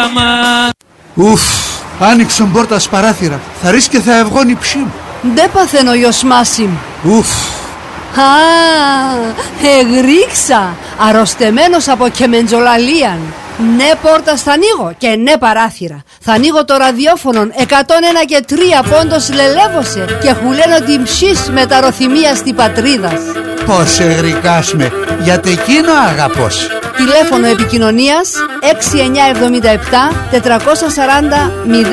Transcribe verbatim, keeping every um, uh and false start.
μας. Ουφ, άνοιξαν πόρτα παράθυρα. Θα ρίξει και θα ευγώνει ψήμ. Ντε παθαίνω γιος Μάσιμ. Ουφ. Α, εγρίξα, αρρωστεμένος από κεμεντζολαλίαν. Ναι πόρτα θα ανοίγω και ναι παράθυρα. Θα ανοίγω το ραδιόφωνο εκατόν ένα και τρία πόντος λελεύωσε και χουλένω την ψής μεταροθυμία στη πατρίδας. Πώς εγρικάς με, γιατί εκείνο αγαπώς. Τηλέφωνο επικοινωνίας έξι εννιά εβδομήντα επτά τετρακόσια σαράντα μηδέν